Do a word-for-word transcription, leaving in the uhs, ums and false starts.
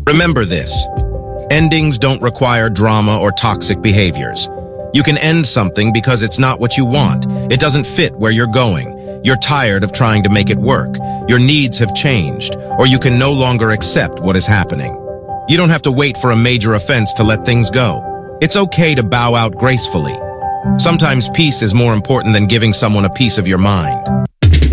Remember this. Endings don't require drama or toxic behaviors. You can end something because it's not what you want. It doesn't fit where you're going. You're tired of trying to make it work. Your needs have changed, or you can no longer accept what is happening. You don't have to wait for a major offense to let things go. It's okay to bow out gracefully. Sometimes peace is more important than giving someone a piece of your mind.